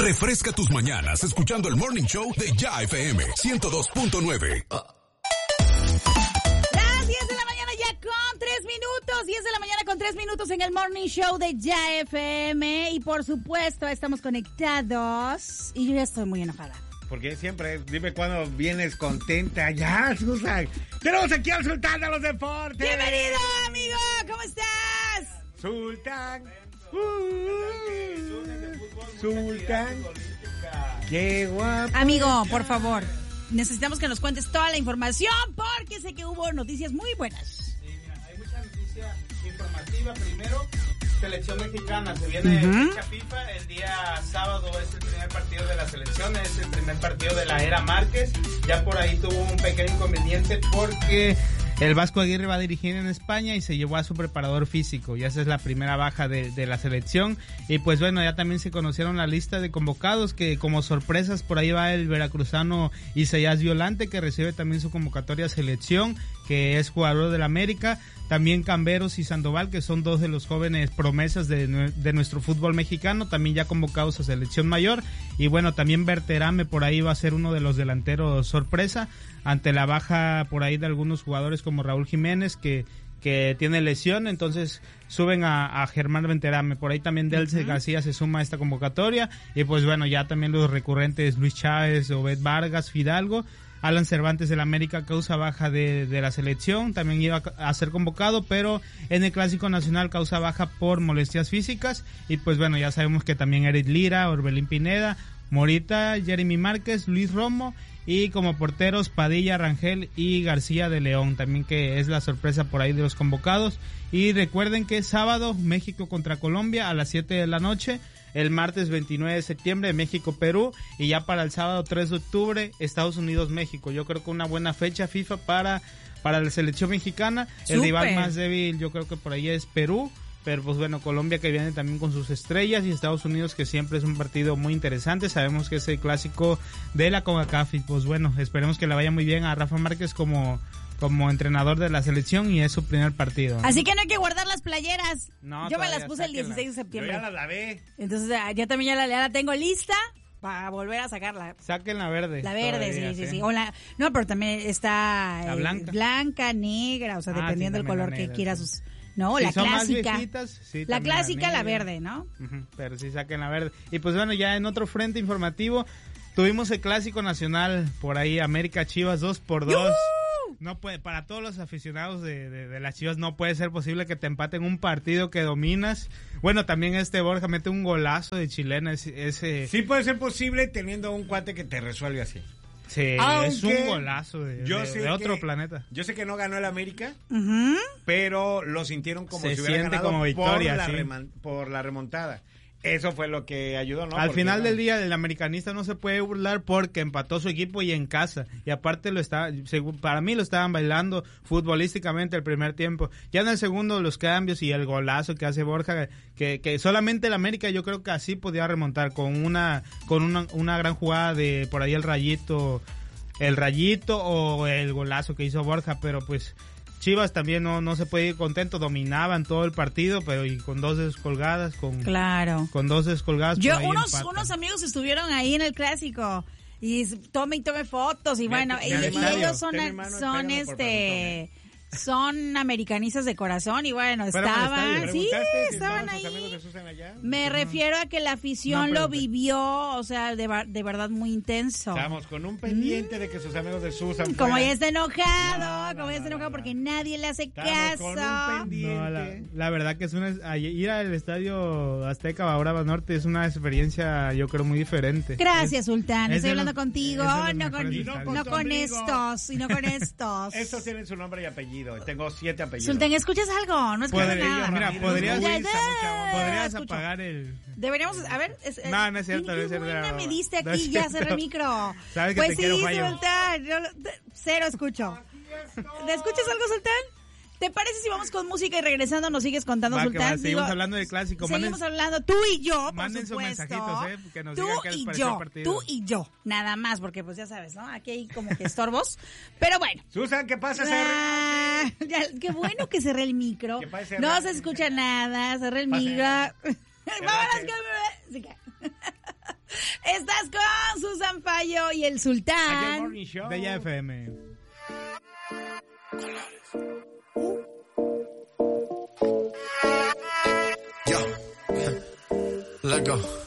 Refresca tus mañanas escuchando el Morning Show de Ya FM 102.9. Las 10 de la mañana ya con 3 minutos. 10 de la mañana con 3 minutos en el Morning Show de Ya FM. Y por supuesto estamos conectados. Y yo ya estoy muy enojada. Porque siempre, dime cuándo vienes contenta. Ya, Susan. Tenemos aquí al Sultán de los Deportes. Bienvenido, amigo. ¿Cómo estás? Sultán. Sultán. Qué guapo. Amigo, por favor, necesitamos que nos cuentes toda la información porque sé que hubo noticias muy buenas. Sí, mira, hay mucha noticia informativa. Primero, selección mexicana. Se viene fecha FIFA. El día sábado es el primer partido de la selección. Es el primer partido de la era Márquez. Ya por ahí tuvo un pequeño inconveniente porque el Vasco Aguirre va a dirigir en España y se llevó a su preparador físico. Y esa es la primera baja de la selección. Y pues bueno, ya también se conocieron la lista de convocados, que como sorpresas por ahí va el veracruzano Isaías Violante, que recibe también su convocatoria a selección, que es jugador del América. También Camberos y Sandoval, que son dos de los jóvenes promesas de nuestro fútbol mexicano, también ya convocados a selección mayor. Y bueno, también Berterame por ahí va a ser uno de los delanteros sorpresa, ante la baja por ahí de algunos jugadores como Raúl Jiménez, que tiene lesión, entonces suben a Germán Berterame. Por ahí también Delce García se suma a esta convocatoria. Y pues bueno, ya también los recurrentes Luis Chávez, Obed Vargas, Fidalgo. Alan Cervantes del América, causa baja de la selección, también iba a ser convocado, pero en el Clásico Nacional causa baja por molestias físicas. Y pues bueno, ya sabemos que también Eric Lira, Orbelín Pineda, Morita, Jeremy Márquez, Luis Romo, y como porteros Padilla, Rangel y García de León, también que es la sorpresa por ahí de los convocados. Y recuerden que sábado México contra Colombia a las 7 de la noche, el martes 29 de septiembre México-Perú, y ya para el sábado 3 de octubre Estados Unidos-México. Yo creo que una buena fecha FIFA para la selección mexicana. El rival más débil yo creo que por ahí es Perú, pero pues bueno, Colombia que viene también con sus estrellas, y Estados Unidos que siempre es un partido muy interesante. Sabemos que es el clásico de la CONCACAF, y pues bueno, esperemos que le vaya muy bien a Rafa Márquez como entrenador de la selección, y es su primer partido, ¿no? Así que no hay que guardar las playeras. No, yo me las puse el 16 de septiembre. Yo ya las lavé. Entonces ya también ya la tengo lista para volver a sacarla. Saquen la verde. La verde, todavía, sí. No, pero también está la blanca, negra, o sea, dependiendo del color que quiera sus... No, si la son clásica. Más viejitas, sí, la clásica, la negra. verde, ¿no? Pero sí saquen la verde. Y pues bueno, ya en otro frente informativo, tuvimos el Clásico Nacional, por ahí América Chivas 2-2. ¡Yuhu! No puede, para todos los aficionados de las Chivas no puede ser posible que te empaten un partido que dominas. Bueno, también Borja mete un golazo de chilena. Ese... Sí puede ser posible teniendo un cuate que te resuelve así. Sí, aunque es un golazo de otro planeta. Yo sé que no ganó el América, pero lo sintieron como se si hubiera ganado como victoria, por la remontada. Eso fue lo que ayudó, ¿no? Al final del día, el americanista no se puede burlar porque empató su equipo y en casa. Y aparte para mí lo estaban bailando futbolísticamente el primer tiempo. Ya en el segundo, los cambios y el golazo que hace Borja, que solamente el América yo creo que así podía remontar con una gran jugada de por ahí el rayito o el golazo que hizo Borja, pero pues Chivas también no se puede ir contento, dominaban todo el partido, pero y con dos descolgadas, con dos descolgadas. Yo unos amigos estuvieron ahí en el clásico y tome fotos y bueno, y ellos son americanistas de corazón y bueno, estaban ahí. Me refiero a que la afición lo vivió, o sea, de verdad muy intenso. Estamos con un pendiente de que sus amigos de Susan como ya está enojado, porque nadie le hace caso. Con un pendiente. La verdad que es ir al estadio Azteca Bauraba Norte es una experiencia, yo creo, muy diferente. Gracias, Sultán. Estoy hablando contigo, no con estos. Estos tienen su nombre y apellido. Tengo 7 apellidos. Sultán, ¿escuchas algo? No escuchas nada. Mira, podrías apagar el... Deberíamos, a ver... No es cierto. Buena me diste aquí, ya cerré el micro. Sabes que pues te quiero, fallo. Sultán, cero escucho. ¿Te escuchas algo, Sultán? ¿Te parece si vamos con música y regresando nos sigues contando, Sultán? Seguimos hablando del clásico. Seguimos hablando tú y yo, por manden supuesto. Sus mensajitos, que nos digan qué les pareció el partido. Tú y yo, nada más, porque pues ya sabes, ¿no? Aquí hay como que estorbos, pero bueno. Susan, ¿qué pasa? Qué bueno que cerré el micro. No se escucha nada, cerré el micro. Vámonos, Caballo y el Sultán. De Ya FM. Let's go.